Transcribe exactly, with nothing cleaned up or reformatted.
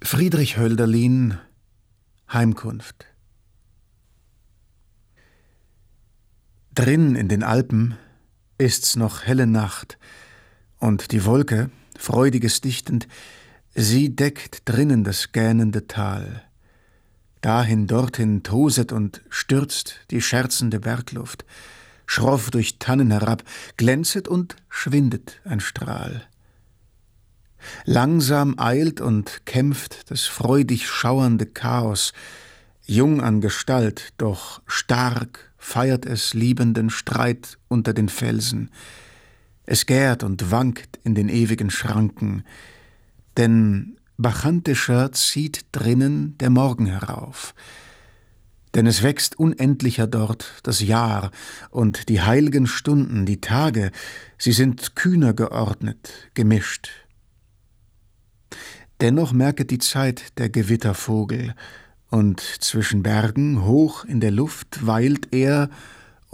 Friedrich Hölderlin, Heimkunft. Drin in den Alpen ist's noch helle Nacht, und die Wolke, freudiges dichtend, sie deckt drinnen das gähnende Tal. Dahin, dorthin toset und stürzt die scherzende Bergluft, schroff durch Tannen herab, glänzet und schwindet ein Strahl. Langsam eilt und kämpft das freudig schauernde Chaos, jung an Gestalt, doch stark feiert es liebenden Streit unter den Felsen. Es gärt und wankt in den ewigen Schranken, denn bachantischer zieht drinnen der Morgen herauf. Denn es wächst unendlicher dort das Jahr, und die heilgen Stunden, die Tage, sie sind kühner geordnet, gemischt. Dennoch merket die Zeit der Gewittervogel, und zwischen Bergen hoch in der Luft weilt er